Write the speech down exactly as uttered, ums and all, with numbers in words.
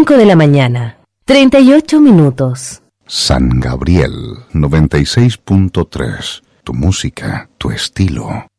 cinco de la mañana, treinta y ocho minutos. San Gabriel noventa y seis punto tres. Tu música, tu estilo.